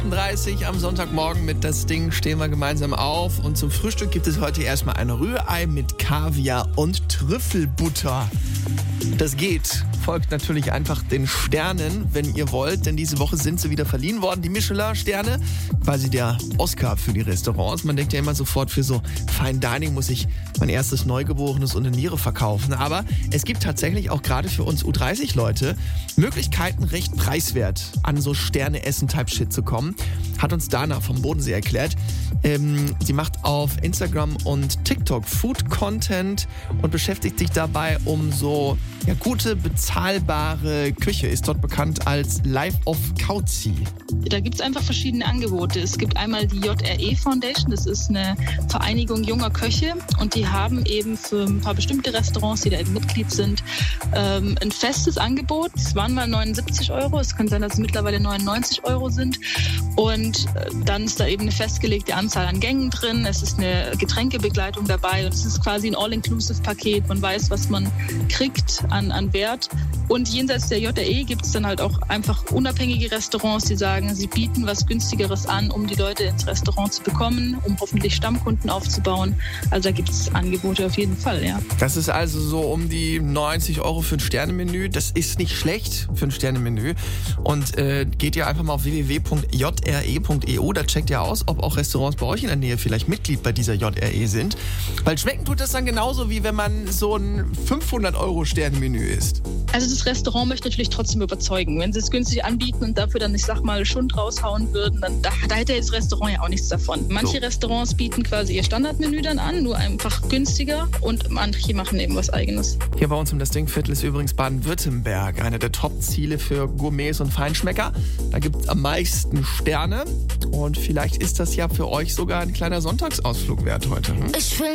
8.30 Uhr am Sonntagmorgen mit Das Ding stehen wir gemeinsam auf. Und zum Frühstück gibt es heute erstmal ein Rührei mit Kaviar und Trüffelbutter. Das geht. Folgt natürlich einfach den Sternen, wenn ihr wollt, denn diese Woche sind sie wieder verliehen worden, die Michelin-Sterne, quasi der Oscar für die Restaurants. Man denkt ja immer sofort, für so Fine Dining muss ich mein erstes Neugeborenes und eine Niere verkaufen. Aber es gibt tatsächlich auch gerade für uns U30-Leute Möglichkeiten, recht preiswert an so Sterne-Essen-Type-Shit zu kommen. Hat uns Dana vom Bodensee erklärt. Sie macht auf Instagram und TikTok Food-Content und beschäftigt sich dabei um so gute, bezahlbare Küche. Ist dort bekannt als Life of Kauzi. Da gibt es einfach verschiedene Angebote. Es gibt einmal die JRE Foundation, das ist eine Vereinigung junger Köche und die haben eben für ein paar bestimmte Restaurants, die da eben Mitglied sind, ein festes Angebot. Es waren mal 79 Euro, es kann sein, dass es mittlerweile 99 Euro sind und dann ist da eben eine festgelegte Anzahl an Gängen drin, es ist eine Getränkebegleitung dabei und es ist quasi ein All-Inclusive-Paket. Man weiß, was man kriegt an Wert. Und jenseits der JRE gibt es dann halt auch einfach unabhängige Restaurants, die sagen, sie bieten was Günstigeres an, um die Leute ins Restaurant zu bekommen, um hoffentlich Stammkunden aufzubauen. Also da gibt es Angebote auf jeden Fall, ja. Das ist also so um die 90 Euro für ein Sternemenü. Das ist nicht schlecht für ein Sternemenü. Und geht ihr einfach mal auf www.jre.eu, da checkt ihr aus, ob auch Restaurants bei euch in der Nähe vielleicht Mitglied bei dieser JRE sind. Weil schmecken tut das dann genauso, wie wenn man so ein 500-Euro-Sternemenü isst. Also das Restaurant möchte natürlich trotzdem überzeugen. Wenn sie es günstig anbieten und dafür dann, ich sag mal, Schund raushauen würden, dann da hätte das Restaurant ja auch nichts davon. Manche Restaurants bieten quasi ihr Standardmenü dann an, nur einfach günstiger und manche machen eben was Eigenes. Hier bei uns im Das Ding-Viertel ist übrigens Baden-Württemberg einer der Top-Ziele für Gourmets und Feinschmecker. Da gibt es am meisten Sterne und vielleicht ist das ja für euch sogar ein kleiner Sonntagsausflug wert heute.